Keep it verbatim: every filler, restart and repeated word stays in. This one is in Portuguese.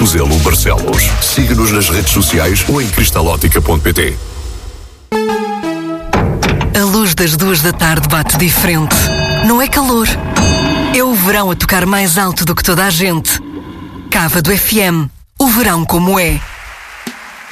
Modelo Barcelos. Siga-nos nas redes sociais ou em cristalótica ponto pt. A luz das duas da tarde bate diferente. Não é calor. É o verão a tocar mais alto do que toda a gente. Cava do F M. O verão como é.